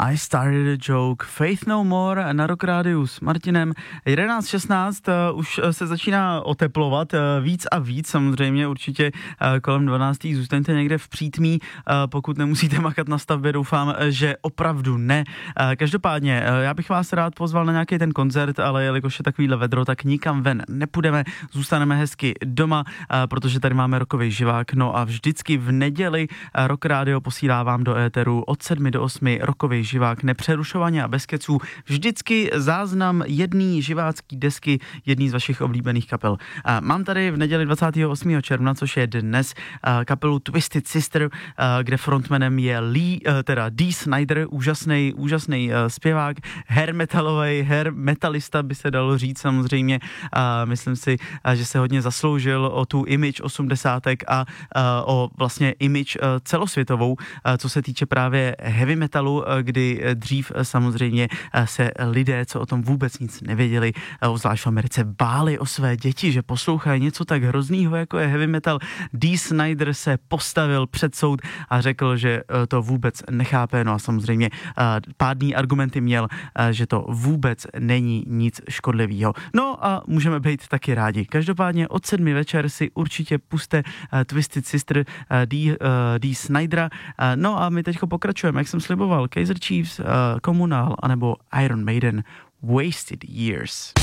I Started a Joke, Faith No More na Rock Rádiu s Martinem. 11:16, už se začíná oteplovat víc a víc, samozřejmě určitě kolem 12. zůstaňte někde v přítmí, pokud nemusíte makat na stavbě, doufám, že opravdu ne. Každopádně, já bych vás rád pozval na nějaký ten koncert, ale jelikož je takovýhle vedro, tak nikam ven nepůjdeme, zůstaneme hezky doma, protože tady máme rockový živák, no a vždycky v neděli Rock Rádio posílá vám do éteru od 7 do 8 rockový živák nepřerušovaně a bez keců, vždycky záznam jedný živácký desky, jedný z vašich oblíbených kapel. Mám tady v neděli 28. června, což je dnes, kapelu Twisted Sister, kde frontmanem je Dee Snider, úžasný zpěvák, hair metalista by se dalo říct samozřejmě. Myslím si, že se hodně zasloužil o tu image 80. a o vlastně image celosvětovou, co se týče právě heavy metalu, kdy dřív samozřejmě se lidé, co o tom vůbec nic nevěděli, zvlášť v Americe, báli o své děti, že poslouchají něco tak hroznýho, jako je heavy metal. Dee Snider se postavil před soud a řekl, že to vůbec nechápe, no a samozřejmě pádný argumenty měl, že to vůbec není nic škodlivého. No a můžeme být taky rádi. Každopádně od 7 večer si určitě puste Twisted Sister Dee Snidera. No a my teďko pokračujeme, jak jsem sliboval, Kaiser Chiefs, Communal anebo Iron Maiden, Wasted Years.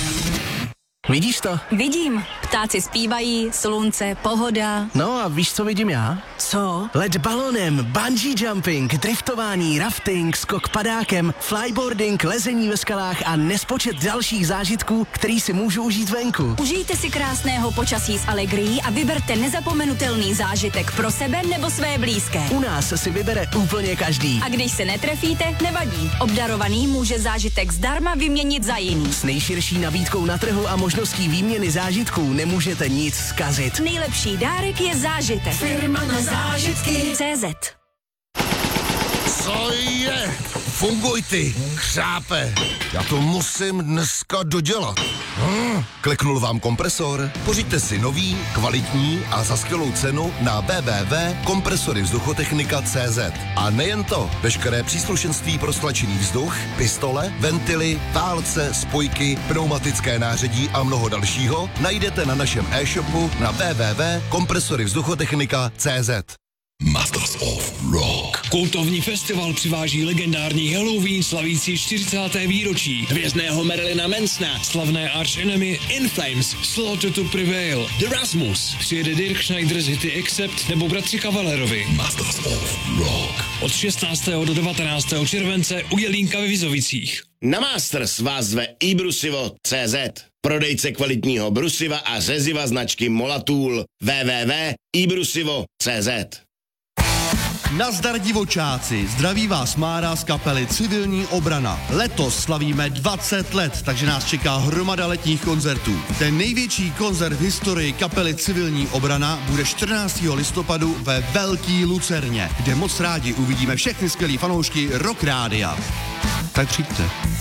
Vidíš to? Vidím. Ptáci zpívají, slunce, pohoda. No a víš, co vidím já? Co? Let balonem, bungee jumping, driftování, rafting, skok padákem, flyboarding, lezení ve skalách a nespočet dalších zážitků, který si můžu užít venku. Užijte si krásného počasí s Allegrií a vyberte nezapomenutelný zážitek pro sebe nebo své blízké. U nás si vybere úplně každý. A když se netrefíte, nevadí. Obdarovaný může zážitek zdarma vyměnit za jiný. S nejširší nabídkou na trhu a možností výměny zážitků nemůžete nic zkazit. Nejlepší dárek je zážitek. Firma na zážitky. CZ. Co je? Funguj ty, chřápe. Já to musím dneska dodělat. Kliknul vám kompresor? Pořiďte si nový, kvalitní a za skvělou cenu na www.kompresoryvzduchotechnika.cz. A nejen to, veškeré příslušenství pro stlačený vzduch, pistole, ventily, válce, spojky, pneumatické nářadí a mnoho dalšího najdete na našem e-shopu na www.kompresoryvzduchotechnika.cz. Masters of Rock. Kultovní festival přiváží legendární Halloween slavící 40. výročí, hvězdného Marilyna Mansona, slavné Arch Enemy, In Flames, Slaughter to Prevail, The Rasmus, přijede Dirk Schneider z hity Accept nebo bratři Kavalerovi. Masters of Rock. Od 16. do 19. července u Jelínka ve Vizovicích. Na Masters vás zve iBrusivo.cz, prodejce kvalitního brusiva a řeziva značky Molatool. www.ibrusivo.cz. Nazdar divočáci, zdraví vás Mára z kapely Civilní obrana. Letos slavíme 20 let, takže nás čeká hromada letních koncertů. Ten největší koncert v historii kapely Civilní obrana bude 14. listopadu ve Velký Lucerně, kde moc rádi uvidíme všechny skvělý fanoušky Rock Rádia. Tak přijďte.